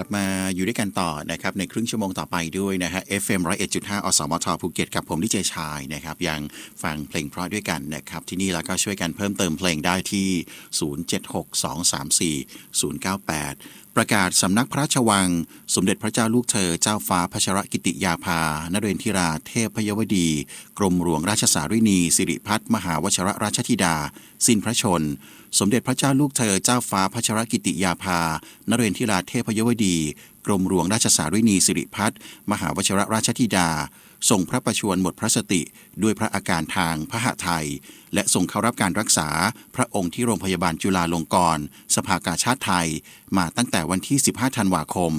บมาอยู่ด้วยกันต่อนะครับในครึ่งชั่วโมงต่อไปด้วยนะฮะ FM 101.5 อสมทภูเก็ตกับผมดีเจชายนะครับยังฟังเพลงเพราะด้วยกันนะครับที่นี่แล้วก็ช่วยกันเพิ่มเติมเพลงได้ที่ 0762340098 ประกาศสำนักพระราชวังสมเด็จพระเจ้าลูกเธอเจ้าฟ้าพัชรกิติยาภานเรนทิราเทพยวดีกรมหลวงราชสารินีสิริพัฒน์มหาวชรราชธิดาสิ้นพระชนสมเด็จพระเจ้าลูกเธอเจ้าฟ้าพัชรกิติยาภานเรนทิราเทพยวดีกรมหลวงราชสารินีสิริพัฒน์มหาวชรราชธิดาทรงพระประชวรหมดพระสติด้วยพระอาการทางพหไทยและทรงเข้ารับการรักษาพระองค์ที่โรงพยาบาลจุฬาลงกรณ์สภากาชาดไทยมาตั้งแต่วันที่15ธันวาคม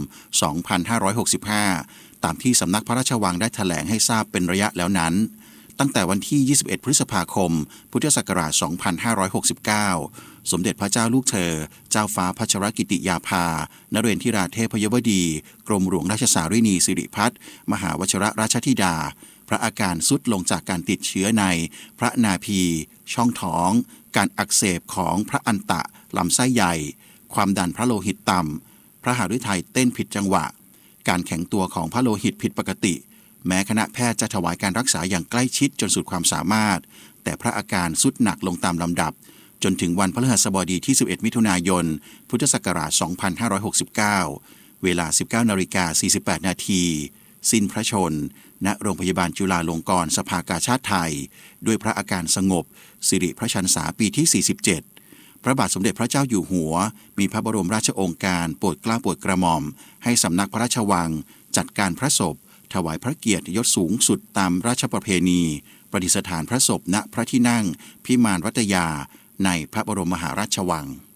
2565ตามที่สำนักพระราชวังได้แถลงให้ทราบเป็นระยะแล้วนั้นตั้งแต่วันที่21พฤษภาคมพุทธศักราช2569สมเด็จพระเจ้าลูกเธอเจ้าฟ้าพัชรกิติยาภานเรนทิราเทพยวดีกรมหลวงราชสารินีสิริพัฒน์มหาวชรราชธิดาพระอาการทรุดลงจากการติดเชื้อในพระนาภีช่องท้องการอักเสบของพระอันตะลำไส้ใหญ่ความดันพระโลหิตต่ำพระหฤทัยเต้นผิดจังหวะการแข็งตัวของพระโลหิตผิดปกติแม้คณะแพทย์จะถวายการรักษาอย่างใกล้ชิดจนสุดความสามารถแต่พระอาการทรุดหนักลงตามลำดับจนถึงวันพฤหัสบดีที่11มิถุนายนพุทธศักราช2569เวลา 19:48 นาทีสิ้นพระชนณโรงพยาบาลจุฬาลงกรณ์สภากาชาดไทยด้วยพระอาการสงบสิริพระชรรษาปีที่47พระบาทสมเด็จพระเจ้าอยู่หัวมีพระบรมราชโองการโปรดเกล้าโปรดกระหม่อมให้สำนักพระราชวังจัดการพระศพถวายพระเกียรติยศสูงสุดตามราชประเพณีประดิษฐานพระศพณพระที่นั่งพิมานรัตยาในพระบรมมหาราชวัง